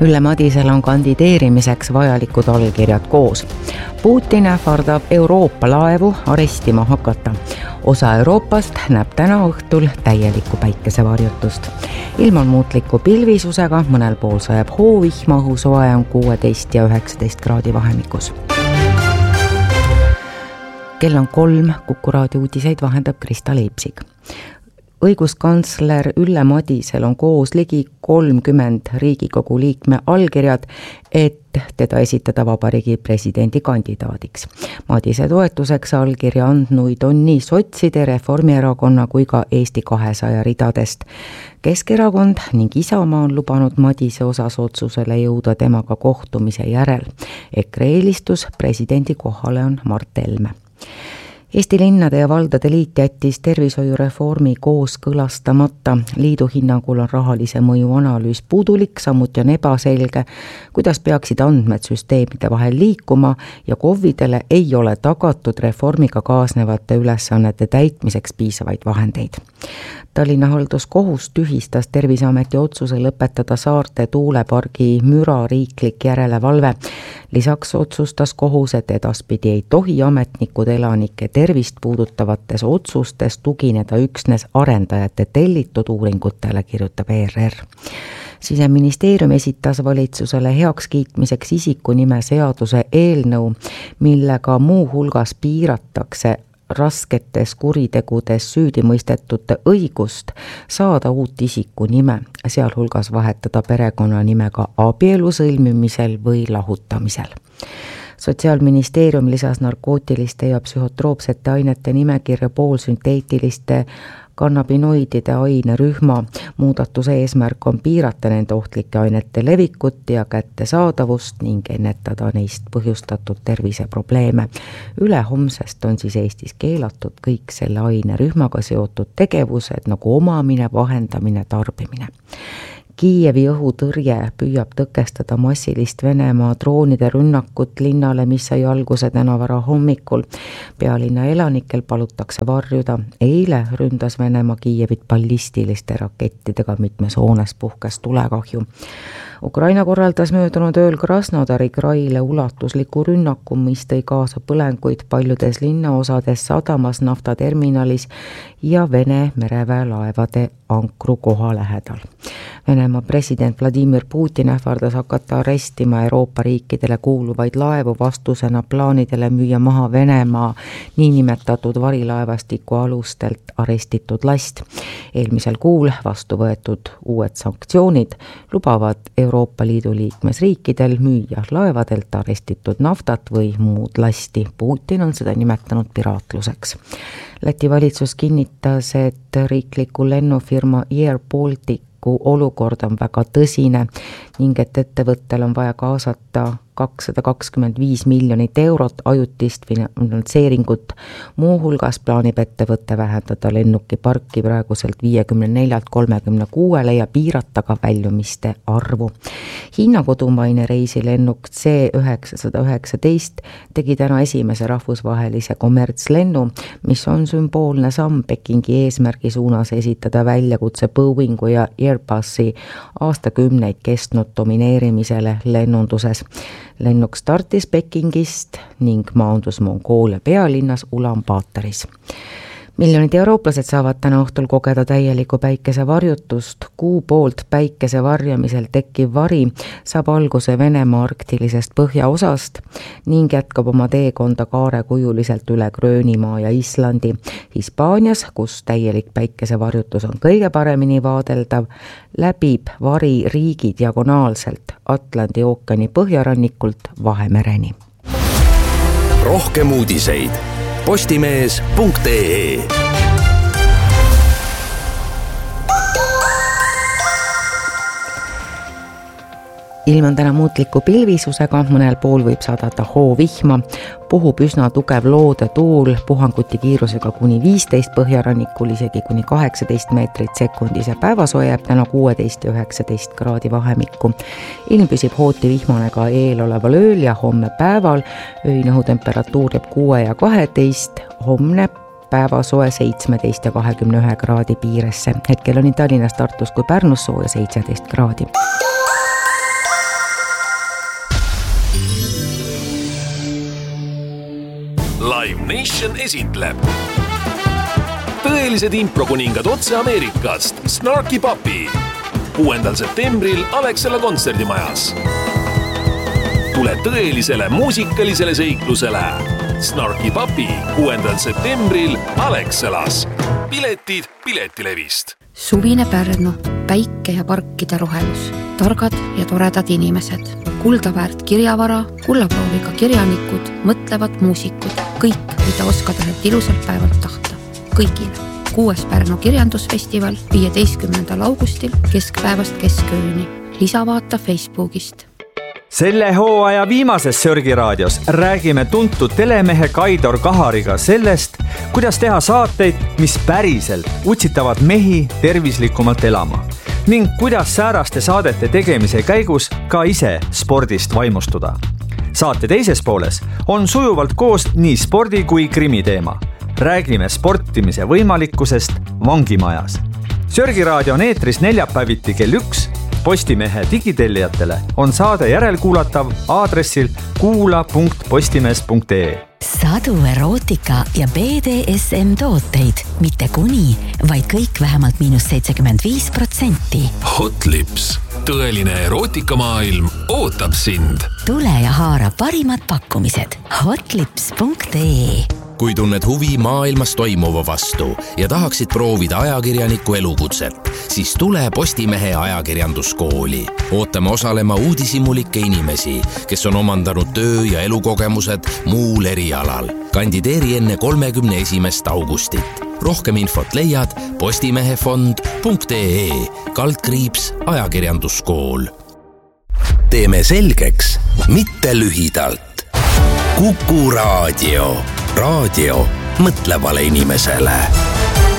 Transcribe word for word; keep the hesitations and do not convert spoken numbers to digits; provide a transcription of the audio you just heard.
Ülle Madisel on kandideerimiseks vajalikud allkirjad koos. Putin ähvardab Euroopa laevu arestima hakata. Osa Euroopast näeb täna õhtul täielikku päikesevarjutust. Ilm on muutliku pilvisusega, mõnel pool sajab hoovihma, õhusoe on kuusteist ja üheksateist kraadi vahemikus. Kell on kolm, Kuku raadio uudiseid vahendab Krista Leipsig. Õiguskantsler Ülle Madisel on koos ligi kolmkümmend Riigikogu liikme allkirjad, et teda esitada vabariigi presidendi kandidaadiks. Madise toetuseks allkirja andnuid on nii sotside, Reformierakonna kui ka Eesti kahesaja ridadest. Keskerakond ning Isamaa on lubanud Madise osas otsusele jõuda temaga kohtumise järel. EKRE eelistus presidendi kohale on Mart Helme. Eesti linnade ja valdade liit jättis tervishoiureformi kooskõlastamata. Liidu hinnangul on rahalise mõju analüüs puudulik, samuti on ebaselge, kuidas peaksid andmed süsteemide vahel liikuma ja KOV-idele ei ole tagatud reformiga kaasnevate ülesannete täitmiseks piisavaid vahendeid. Tallinna halduskohus tühistas Terviseameti otsuse lõpetada Saarte tuulepargi müra riiklik järelevalve. Lisaks otsustas kohus, et edaspidi ei tohi ametnikud elanike tervist puudutavates otsustes tugineda üksnes arendajate tellitud uuringutele, kirjutab E R R. Siseministeerium esitas valitsusele heakskiitmiseks isikunime seaduse eelnõu, millega muu hulgas piiratakse rasketes kuritegudes süüdimõistetute õigust saada uut isiku nime, sealhulgas vahetada perekonnanimega abielu sõlmimisel või lahutamisel. Sotsiaalministeerium lisas narkootiliste ja psühhotroopsete ainete nimekirja poolsünteetiliste kannabinoidide ainerühma. Muudatuse eesmärk on piirata nende ohtlike ainete levikut ja kättesaadavust ning ennetada neist põhjustatud terviseprobleeme. Ülehomsest on siis Eestis keelatud kõik selle ainerühmaga seotud tegevused nagu omamine, vahendamine, tarbimine. Kiievi õhutõrje püüab tõkestada massilist Venemaa droonide rünnakut linnale, mis sai alguse täna vara hommikul. Pealinna elanikel palutakse varjuda. Eile ründas Venemaa Kiievit ballistiliste rakettidega, mitmes hoones puhkes tulekahju. Ukraina korraldas möödunud ööl Krasnodari kraile ulatusliku rünnaku, mis tõi kaasa põlenguid paljudes linnaosades, sadamas, naftaterminalis ja Vene mereväe laevade ankru koha lähedal. Venemaa president Vladimir Putin ähvardas hakata arestima Euroopa riikidele kuuluvaid laevu vastusena plaanidele müüa maha Venemaa niinimetatud varilaevastiku alustelt arestitud last. Eelmisel kuul vastu võetud uued sanktsioonid lubavad Euroopa Liidu liikmesriikidel müüa laevadelt arestitud naftat või muud lasti. Putin on seda nimetanud piraatluseks. Läti valitsus kinnitas, et riikliku lennufirma Air Balticu olukord on väga tõsine ning et ettevõttel on vaja kaasata kakssada kakskümmend viis miljonit eurot ajutist finantseeringut. Muu hulgas plaanib ettevõtte vähendada lennukiparki praeguselt viiekümne neljalt kolmekümne kuuele ja piirata ka väljumiste arvu. Hiina kodumaine reisilennuk C üheksasada üheksateist tegi täna esimese rahvusvahelise kommertslennu, mis on sümboolne samm Pekingi eesmärgi suunas esitada väljakutse Boeingu ja Airbusi aastakümneid kestnud domineerimisele lennunduses. Lennuk startis Pekingist ning maandus Mongoolia pealinnas Ulaanbaataris. Miljonid eurooplased saavad täna õhtul kogeda täielikku päikesevarjutust. Kuu poolt päikese varjamisel tekkiv vari saab alguse Venemaa arktilisest põhjaosast ning jätkab oma teekonda kaarekujuliselt üle Gröönimaa ja Islandi. Hispaanias, kus täielik päikesevarjutus on kõige paremini vaadeldav, läbib vari riigi diagonaalselt Atlandi ookeani põhjarannikult Vahemereni. Rohkem uudiseid postimees punkt ee. Ilm on täna muutliku pilvisusega, mõnel pool võib sadada hoovihma, puhub üsna tugev loode tuul, puhanguti kiirusega kuni viisteist, põhjarannikul isegi kuni kaheksateist meetrit sekundis ja päevasoe jääb täna kuusteist ja üheksateist kraadi vahemikku. Ilm püsib hooti vihmane ka eeloleval ööl ja homme päeval, öine õhutemperatuur jääb kuue ja kaheteist, homne päevasoe seitsmeteist ja kahekümne ühe kraadi piiresse. Hetkel on nii Tallinnas, Tartus kui Pärnus sooja seitseteist kraadi. Live Nation esitleb tõelised improkuningad otse Ameerikast Snarky Puppy kuuendal septembril Alexela kontserdimajas. Tule tõelisele muusikalisele seiklusele Snarky Puppy kuuendal septembril Alexelas. Piletid Piletilevist. Suvine Pärnu, päike ja parkide rohelus, targad ja toredad inimesed, kuldaväärt kirjavara, kullaprooviga kirjanikud, mõtlevad muusikud, kõik, mida oskad ühelt ilusalt päevalt tahta. Kõigile. Kuues Pärnu kirjandusfestival viieteistkümnendal augustil keskpäevast keskööni. Lisavaata Facebookist. Selle hooaja viimases Sörgi raadios räägime tuntud telemehe Kaidor Kahariga sellest, kuidas teha saateid, mis päriselt utsitavad mehi tervislikumalt elama ning kuidas sääraste saadete tegemise käigus ka ise spordist vaimustuda. Saate teises pooles on sujuvalt koos nii spordi kui krimi teema. Räägime sportimise võimalikkusest vangimajas. Sörgi raadio on eetris neljapäeviti kell üks. Postimehe digitellijatele on saade järelkuulatav aadressil kuula punkt postimees punkt ee. Sadu erootika ja B D S M tooteid, mitte kuni, vaid kõik vähemalt miinus seitsekümmend viis protsenti. Hot Lips. Tõeline erootikamaailm ootab sind. Tule ja haara parimad pakkumised hotlips punkt ee. Kui tunned huvi maailmas toimuva vastu ja tahaksid proovida ajakirjaniku elukutset, siis tule Postimehe ajakirjanduskooli. Ootame osalema uudisimulikke inimesi, kes on omandanud töö- ja elukogemused muul erialal. Kandideeri enne kolmekümne esimest augustit. Rohkem infot leiad postimehefond punkt ee kaldkriips ajakirjanduskool. Teeme selgeks, mitte lühidalt. Kuku raadio. Raadio mõtlevale inimesele.